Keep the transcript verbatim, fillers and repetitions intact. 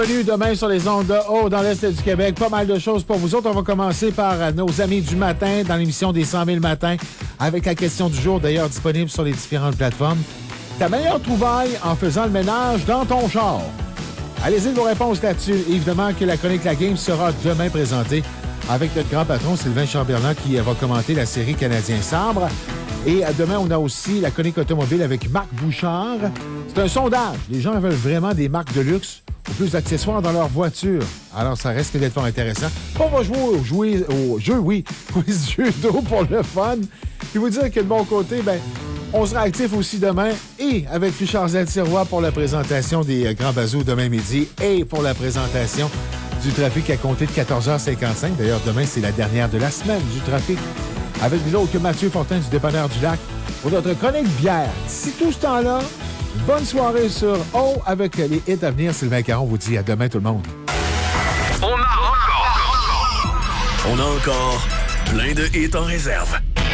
Bienvenue demain sur les ondes de haut dans l'Est du Québec. Pas mal de choses pour vous autres. On va commencer par nos amis du matin dans l'émission des cent mille matins avec la question du jour, d'ailleurs disponible sur les différentes plateformes. Ta meilleure trouvaille en faisant le ménage dans ton char? Allez-y vos réponses là-dessus. Évidemment que la chronique La Game sera demain présentée avec notre grand patron Sylvain Chamberlain qui va commenter la série Canadien Sabre. Et demain, on a aussi la chronique automobile avec Marc Bouchard. C'est un sondage. Les gens veulent vraiment des marques de luxe ou plus d'accessoires dans leur voiture. Alors, ça risque d'être fort intéressant. On va jouer au, jouer au jeu, oui, quiz judo pour le fun. Puis vous dire que de mon côté, ben, on sera actif aussi demain et avec Richard Zaltirois pour la présentation des euh, Grands Bazous demain midi et pour la présentation du trafic à compter de quatorze heures cinquante-cinq. D'ailleurs, demain, c'est la dernière de la semaine du trafic. Avec nous autres que Mathieu Fortin du Dépanneur du Lac pour notre chronique bière. D'ici tout ce temps-là, bonne soirée sur O avec les hits à venir. Sylvain Caron vous dit à demain tout le monde. On a encore, on a encore plein de hits en réserve.